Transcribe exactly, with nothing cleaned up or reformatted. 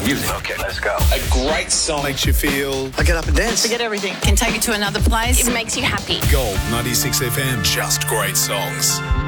music. Okay, let's go. A great song. Makes you feel... I get up and dance. Forget everything. Can take you to another place. It makes you happy. Gold ninety-six F M. Just great songs.